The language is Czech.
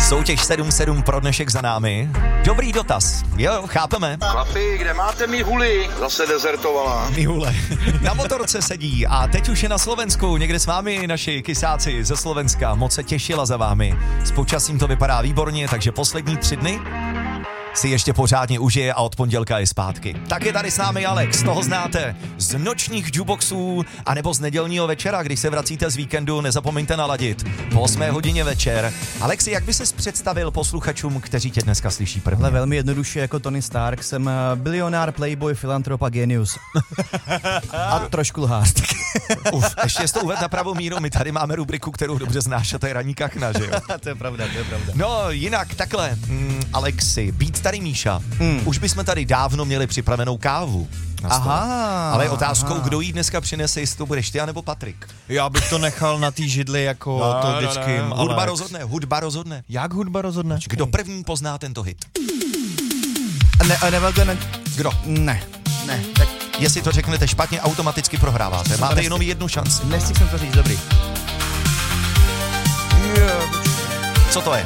Soutěž 7-7 pro dnešek za námi. Dobrý dotaz. Jo, chápeme. Chlapi, kde máte Mihuli? Zase dezertovala. Mihule. Na motorce sedí a teď už je na Slovensku. Někde s vámi naši kysáci ze Slovenska. Moc se těšila za vámi. S počasím to vypadá výborně, takže poslední 3 dny si ještě pořádně užije a od pondělka je zpátky. Tak je tady s námi Alex, toho znáte z nočních jukeboxů anebo z nedělního večera, když se vracíte z víkendu, nezapomeňte naladit. Po 8 hodině večer. Alexi, jak by ses představil posluchačům, kteří tě dneska slyší první? Ale velmi jednoduše jako Tony Stark, jsem bilionár, playboy, filantrop a genius. A trošku lhář. Ještě jsi to uvedl na pravou míru, my tady máme rubriku, kterou dobře znáš, a to je Ranní kachna, že jo? To je pravda, to je pravda. No, jinak takhle, Alexi, být tady Míša, už bychom tady dávno měli připravenou kávu. Aha. Ale je otázkou, kdo jí dneska přinese, jestli to budeš ty, anebo Patrik. Já bych to nechal na té židli, jako to vždycky. Hudba rozhodne. Jak hudba rozhodne? Kdo první pozná tento hit? Kdo? Ne. Tak Jestli to řeknete špatně, automaticky prohráváte. Máte jenom jednu šanci. nestihl jsem to říct, dobrý. Co to je?